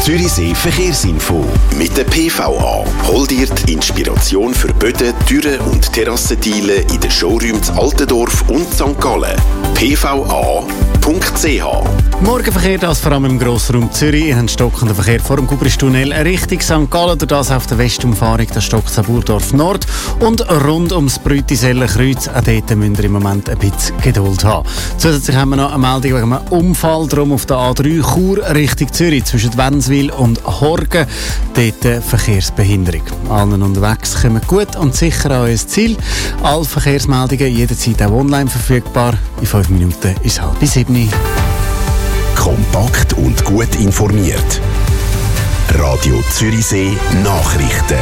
Zürichsee Verkehrsinfo mit der PVA. Hol dir die Inspiration für Böden, Türen und Terrassenteile in den Showrooms Altendorf und St. Gallen. pva.ch. Morgenverkehr, das vor allem im Grossraum Zürich. Ihr habt stockenden Verkehr vor dem Gubristunnel Richtung St. Gallen. Durch das auf der Westumfahrung, das stockt Burdorf Nord. Und rund ums Brütiseller Kreuz, auch dort müsst ihr im Moment ein bisschen Geduld haben. Zusätzlich haben wir noch eine Meldung wegen einem Unfall. Darum auf der A3 Chur Richtung Zürich zwischen Wenswil und Horgen. Dort Verkehrsbehinderung. Allen unterwegs kommen gut und sicher an euer Ziel. Alle Verkehrsmeldungen jederzeit auch online verfügbar. In 5 Minuten ist 6:30. Kompakt und gut informiert. Radio Zürichsee Nachrichten.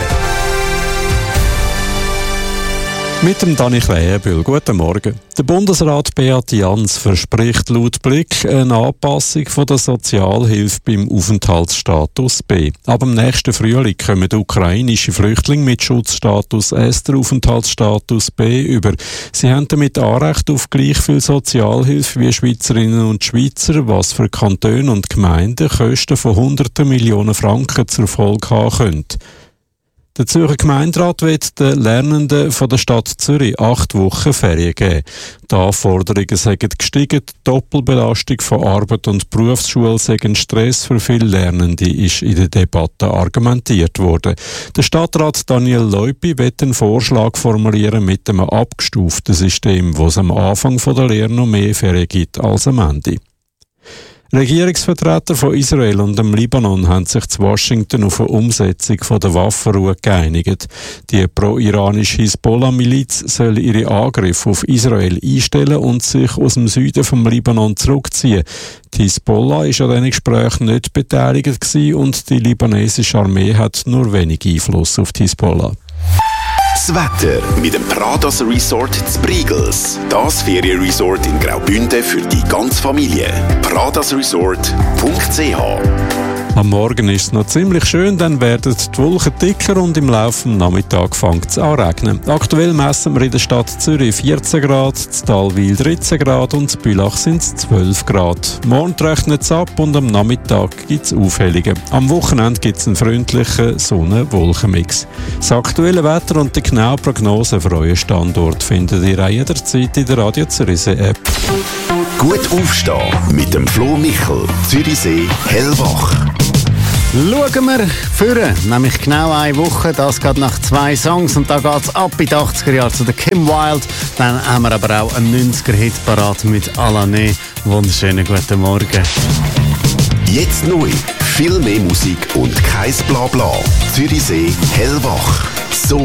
Mit dem Dani Krähenbühl. Guten Morgen. Der Bundesrat Beat Jans verspricht laut Blick eine Anpassung von der Sozialhilfe beim Aufenthaltsstatus B. Ab dem nächsten Frühling kommen ukrainische Flüchtlinge mit Schutzstatus S den Aufenthaltsstatus B über. Sie haben damit Anrecht auf gleich viel Sozialhilfe wie Schweizerinnen und Schweizer, was für Kantone und Gemeinden Kosten von Hunderten Millionen Franken zur Folge haben könnte. Der Zürcher Gemeinderat wird den Lernenden von der Stadt Zürich 8 Wochen Ferien geben. Die Anforderungen sind gestiegen, die Doppelbelastung von Arbeit und Berufsschule sei ein Stress für viele Lernende, ist in der Debatte argumentiert worden. Der Stadtrat Daniel Leupi wird einen Vorschlag formulieren mit einem abgestuften System, wo es am Anfang der Lehre noch mehr Ferien gibt als am Ende. Regierungsvertreter von Israel und dem Libanon haben sich zu Washington auf eine Umsetzung der Waffenruhe geeinigt. Die pro-iranische Hisbollah-Miliz soll ihre Angriffe auf Israel einstellen und sich aus dem Süden vom Libanon zurückziehen. Die Hisbollah war an diesen Gesprächen nicht beteiligt gewesen und die libanesische Armee hat nur wenig Einfluss auf die Hisbollah. Das Wetter mit dem Pradas Resort zu Briegels. Das Ferienresort in Graubünden für die ganze Familie. pradasresort.ch. Am Morgen ist es noch ziemlich schön, dann werden die Wolken dicker und im Laufe des Nachmittags fängt es an zu regnen. Aktuell messen wir in der Stadt Zürich 14 Grad, in Talwil 13 Grad und in Bülach sind es 12 Grad. Morgen rechnet es ab und am Nachmittag gibt es Aufhellungen. Am Wochenende gibt es einen freundlichen Sonne-Wolken-Mix. Das aktuelle Wetter und die genaue Prognose für euren Standort findet ihr auch jederzeit in der Radio Zürichsee App. Gut aufstehen mit dem Flo Michel, Zürichsee hellwach. Schauen wir führen, nämlich genau eine Woche, das geht nach 2 Songs und da geht es ab in die 80er Jahre zu der Kim Wilde. Dann haben wir aber auch einen 90er-Hit parat mit Alané. Wunderschönen guten Morgen. Jetzt neu, viel mehr Musik und kein Blabla. Zürichsee hellwach. So